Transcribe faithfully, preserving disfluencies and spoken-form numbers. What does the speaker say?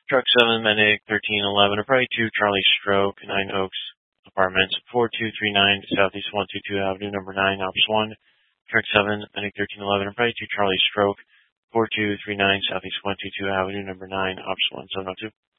Truck seven, Medic thirteen eleven, or probably two, Charlie Stroke, nine Oaks Apartments, four two three nine Southeast one two two Avenue, number nine, Ops one. Truck seven, Medic thirteen eleven, or probably two, Charlie Stroke, four two three nine Southeast one two two Avenue, number nine, Ops one seven oh two.